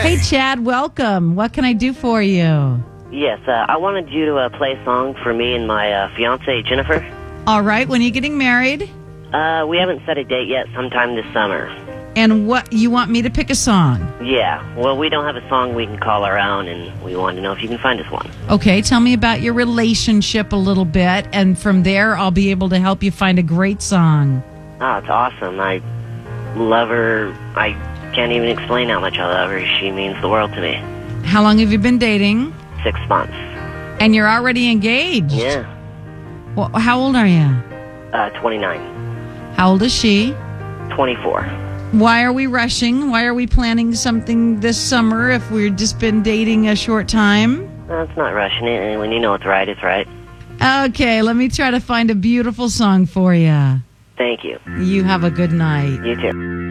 Hey, Chad, welcome. What can I do for you? Yes, I wanted you to play a song for me and my fiance Jennifer. All right, when are you getting married? We haven't set a date yet, sometime this summer. And what, you want me to pick a song? Yeah, well, we don't have a song we can call our own, and we wanted to know if you can find us one. Okay, tell me about your relationship a little bit, and from there I'll be able to help you find a great song. Oh, it's awesome. I love her. I can't even explain how much I love her. She means the world to me. How long have you been dating? 6 months. And you're already engaged? Yeah. Well, how old are you? 29. How old is she? 24. Why are we rushing? Why are we planning something this summer if we've just been dating a short time? It's not rushing it, and when you know it's right, it's right. Okay, let me try to find a beautiful song for you. Thank you. You have a good night. You too.